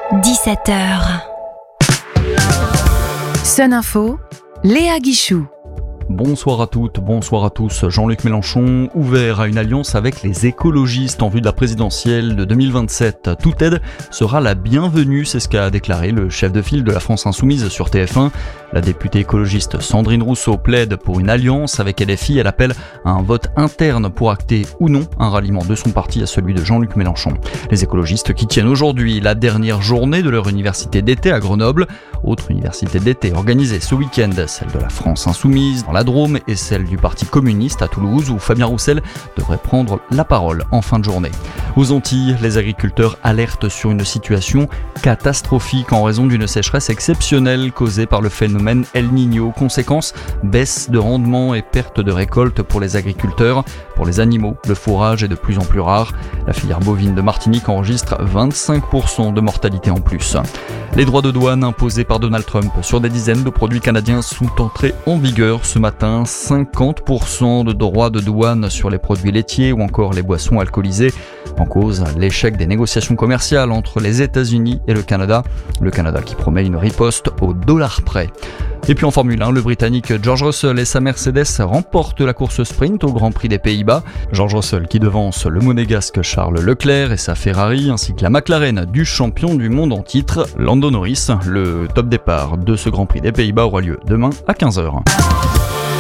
17h. Sun Info, Léa Guichou. Bonsoir à toutes, bonsoir à tous. Jean-Luc Mélenchon ouvert à une alliance avec les écologistes en vue de la présidentielle de 2027. Toute aide sera la bienvenue, c'est ce qu'a déclaré le chef de file de la France Insoumise sur TF1. La députée écologiste Sandrine Rousseau plaide pour une alliance avec LFI. Elle appelle à un vote interne pour acter ou non un ralliement de son parti à celui de Jean-Luc Mélenchon. Les écologistes qui tiennent aujourd'hui la dernière journée de leur université d'été à Grenoble. Autre université d'été organisée ce week-end, celle de la France Insoumise dans la Drôme et celle du Parti communiste à Toulouse où Fabien Roussel devrait prendre la parole en fin de journée. Aux Antilles, les agriculteurs alertent sur une situation catastrophique en raison d'une sécheresse exceptionnelle causée par le phénomène El Niño. Conséquence, baisse de rendement et perte de récolte pour les agriculteurs. Pour les animaux, le fourrage est de plus en plus rare. La filière bovine de Martinique enregistre 25% de mortalité en plus. Les droits de douane imposés par Donald Trump sur des dizaines de produits canadiens sont entrés en vigueur ce matin. 50% de droits de douane sur les produits laitiers ou encore les boissons alcoolisées. En cause, l'échec des négociations commerciales entre les États-Unis et le Canada. Le Canada qui promet une riposte au dollar près. Et puis en Formule 1, le Britannique George Russell et sa Mercedes remportent la course sprint au Grand Prix des Pays-Bas. George Russell qui devance le Monégasque Charles Leclerc et sa Ferrari, ainsi que la McLaren du champion du monde en titre, Lando Norris. Le top départ de ce Grand Prix des Pays-Bas aura lieu demain à 15h.